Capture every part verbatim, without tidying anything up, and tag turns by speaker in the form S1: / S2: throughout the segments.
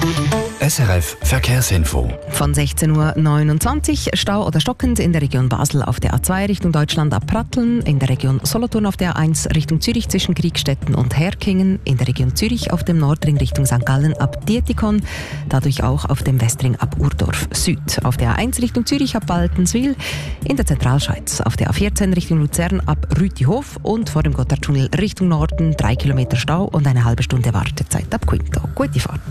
S1: S R F Verkehrsinfo.
S2: Von sechzehn Uhr neunundzwanzig Stau oder stockend in der Region Basel auf der A zwei Richtung Deutschland ab Pratteln, in der Region Solothurn auf der A eins Richtung Zürich zwischen Kriegstetten und Herkingen, in der Region Zürich auf dem Nordring Richtung Sankt Gallen ab Dietikon, dadurch auch auf dem Westring ab Urdorf Süd, auf der A eins Richtung Zürich ab Baltenswil, in der Zentralschweiz auf der A vierzehn Richtung Luzern ab Rütihof und vor dem Gotthardtunnel Richtung Norden drei Kilometer Stau und eine halbe Stunde Wartezeit ab Quinto. Gute Fahrt.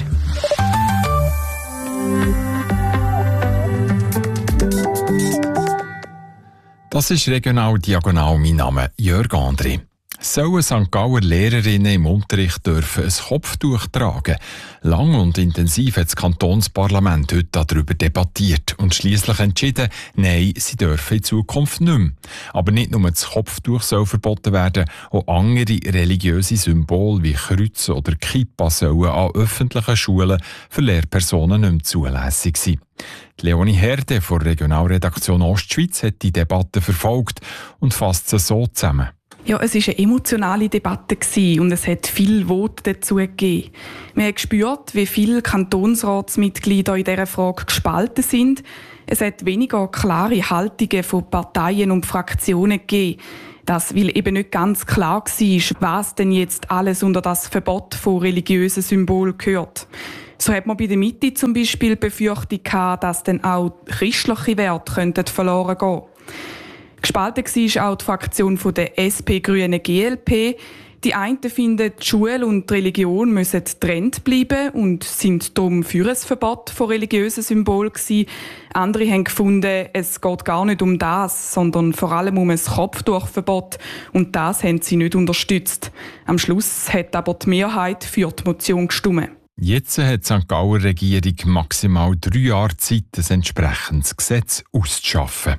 S3: Das ist regional diagonal. Mein Name Jörg André. Sollen Sankt Galler Lehrerinnen im Unterricht dürfen ein Kopftuch tragen? Lang und intensiv hat das Kantonsparlament heute darüber debattiert und schliesslich entschieden, nein, sie dürfen in Zukunft nicht mehr. Aber nicht nur das Kopftuch soll verboten werden, auch andere religiöse Symbole wie Kreuze oder Kippa sollen an öffentlichen Schulen für Lehrpersonen nicht mehr zulässig sein. Leonie Herde von der Regionalredaktion Ostschweiz hat die Debatte verfolgt und fasst sie so zusammen.
S4: Ja, es war eine emotionale Debatte und es hat viele Voten dazu gegeben. Wir haben gespürt, wie viele Kantonsratsmitglieder in dieser Frage gespalten sind. Es hat weniger klare Haltungen von Parteien und Fraktionen gegeben. Das, weil eben nicht ganz klar war, was denn jetzt alles unter das Verbot von religiösen Symbolen gehört. So hat man bei der Mitte zum Beispiel die Befürchtung gehabt, dass dann auch christliche Werte verloren gehen könnten. Gespalten war auch die Fraktion der S P, Grüne, G L P. Die einen finden, die Schule und die Religion müssen getrennt bleiben und sind darum für ein Verbot von religiösen Symbolen gewesen. Andere haben gefunden, es geht gar nicht um das, sondern vor allem um ein Kopftuchverbot. Und das haben sie nicht unterstützt. Am Schluss hat aber die Mehrheit für die Motion gestimmt.
S3: Jetzt hat die Sankt Galler Regierung maximal drei Jahre Zeit, ein entsprechendes Gesetz auszuschaffen.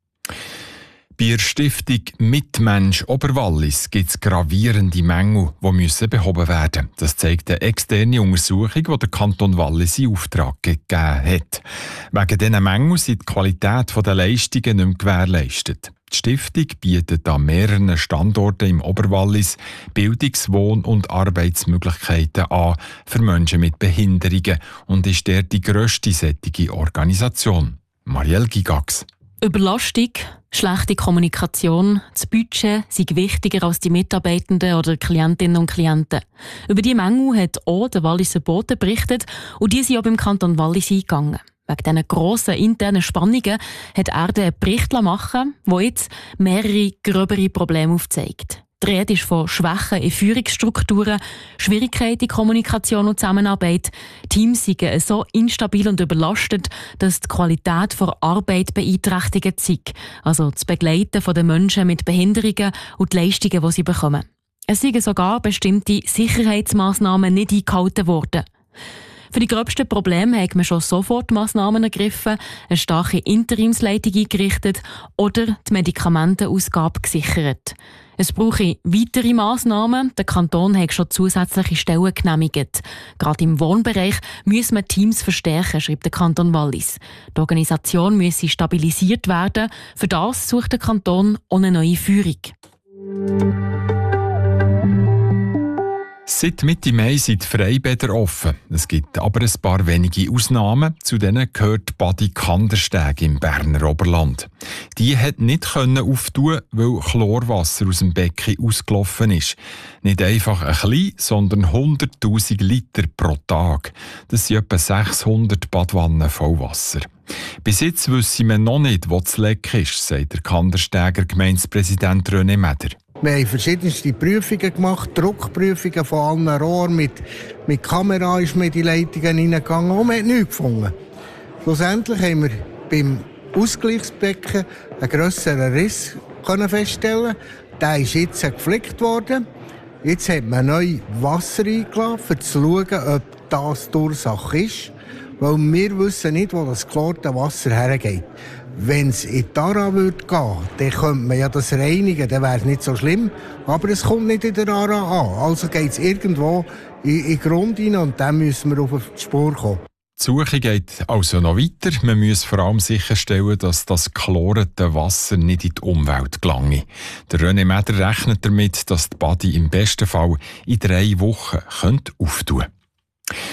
S3: Bei der Stiftung Mitmensch Oberwallis gibt es gravierende Mängel, die müssen behoben werden. Das zeigt eine externe Untersuchung, die der Kanton Wallis in Auftrag gegeben hat. Wegen diesen Mängeln sind die Qualität der Leistungen nicht mehr gewährleistet. Die Stiftung bietet an mehreren Standorten im Oberwallis Bildungs-, Wohn- und Arbeitsmöglichkeiten an für Menschen mit Behinderungen und ist dort die grösste solche Organisation. Marielle Gigax.
S5: Überlastung, schlechte Kommunikation, das Budget sind wichtiger als die Mitarbeitenden oder Klientinnen und Klienten. Über die Mängel hat auch der Walliser Bote berichtet und die sind auch beim Kanton Wallis eingegangen. Wegen diesen grossen internen Spannungen hat er einen Bericht machen lassen, der jetzt mehrere gröbere Probleme aufzeigt. Die Rede ist von Schwächen in Führungsstrukturen, Schwierigkeiten in Kommunikation und Zusammenarbeit. Teams sind so instabil und überlastet, dass die Qualität der Arbeit beeinträchtigt ist. Also das Begleiten der Menschen mit Behinderungen und die Leistungen, die sie bekommen. Es sind sogar bestimmte Sicherheitsmaßnahmen nicht eingehalten worden. Für die gröbsten Probleme hat man schon sofort Massnahmen ergriffen, eine starke Interimsleitung eingerichtet oder die Medikamentenausgabe gesichert. Es brauche weitere Massnahmen. Der Kanton hat schon zusätzliche Stellen genehmigt. Gerade im Wohnbereich müssen wir Teams verstärken, schreibt der Kanton Wallis. Die Organisation müsse stabilisiert werden. Für das sucht der Kanton auch eine neue Führung.
S3: Seit Mitte Mai sind die Freibäder offen. Es gibt aber ein paar wenige Ausnahmen. Zu denen gehört die Badi Kandersteg im Berner Oberland. Die hat nicht auftun, weil Chlorwasser aus dem Becken ausgelaufen ist. Nicht einfach ein klein, sondern hunderttausend Liter pro Tag. Das sind etwa sechshundert Badwannen voll Wasser. Bis jetzt wissen wir noch nicht, wo das Leck ist, sagt der Kandersteger Gemeindepräsident René Meder.
S6: Wir haben verschiedenste Prüfungen gemacht, Druckprüfungen von allen Rohren. Mit, mit Kamera ist man in die Leitungen hineingegangen und man hat nichts gefunden. Schlussendlich haben wir beim Ausgleichsbecken einen grösseren Riss feststellen. Der ist jetzt geflickt worden. Jetzt hat man neu Wasser eingelassen, um zu schauen, ob das die Ursache ist. Weil wir wissen nicht, wo das geklorte Wasser hergeht. Wenn es in die Aare gehen würde, dann könnte man ja das reinigen, dann wäre es nicht so schlimm. Aber es kommt nicht in der Aare an. Also geht es irgendwo in, in den Grund rein und dann müssen wir auf die Spur kommen.
S3: Die Suche geht also noch weiter. Man muss vor allem sicherstellen, dass das chlorete Wasser nicht in die Umwelt gelange. Der René Meder rechnet damit, dass die Badi im besten Fall in drei Wochen auftun könnte.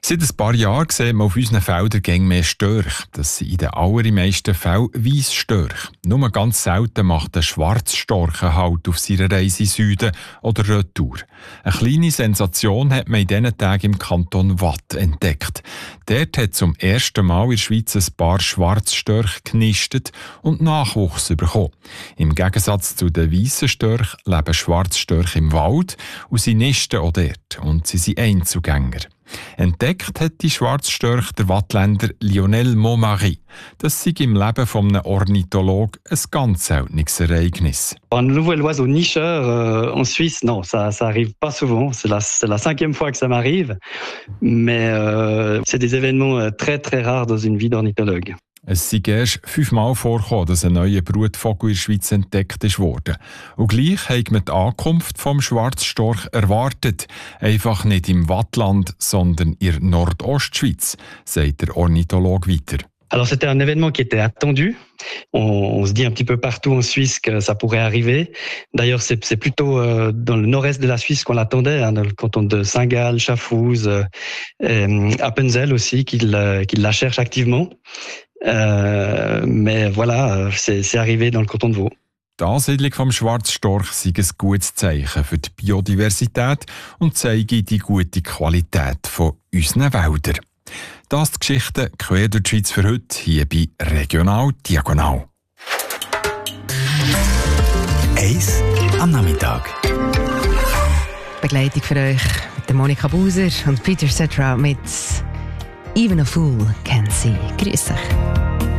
S3: Seit ein paar Jahren sehen wir auf unseren Feldern gäng mehr Störche. Das sind in den allermeisten Fällen Weissstörche. Nur ganz selten macht ein Schwarzstorche Halt auf seiner Reise in Süden oder Retour. Eine kleine Sensation hat man in diesen Tagen im Kanton Waadt entdeckt. Dort hat zum ersten Mal in der Schweiz ein paar Schwarzstörche genistet und Nachwuchs bekommen. Im Gegensatz zu den weissen Störchen leben Schwarzstörche im Wald und sie nisten auch dort. Und sie sind Einzugänger. Entdeckt hat die Schwarzstörche der Wattländer Lionel Montmarie. Das sei im Leben eines Ornithologen ein ganz seltenes Ereignis.
S7: Un nouvel oiseau nicheur euh, en Suisse, non, ça, ça arrive pas souvent. C'est la, c'est la cinquième fois que ça m'arrive, mais euh, c'est des événements très très rares dans une vie d'ornithologue.
S3: Es sei erst fünfmal vorgekommen, dass ein neuer Brutvogel in der Schweiz entdeckt wurde. Und gleich hat man die Ankunft vom Schwarzstorch erwartet. Einfach nicht im Wattland, sondern in der Nordostschweiz, sagt der Ornithologe weiter.
S7: Alors c'était un événement qui était attendu. On, on se dit un petit peu partout en Suisse que ça pourrait arriver. D'ailleurs, c'est, c'est plutôt euh, dans le nord-est de la Suisse qu'on l'attendait, hein, dans le canton de Saint-Gall, Schaffhouse, euh, et Appenzell aussi, qu'il, euh, qu'il la cherche activement. Euh, mais voilà, c'est, c'est arrivé dans le canton de Vaud.
S3: Die Ansiedlung vom Schwarzstorch sei ein gutes Zeichen für die Biodiversität und zeige die gute Qualität von unseren Wäldern. Das die Geschichte quer durch die Schweiz für heute, hier bei Regional Diagonal.
S1: Eis am Nachmittag.
S2: Begleitung für euch mit der Monika Buser und Peter Cetera mit Even a Fool Can See. Grüß dich.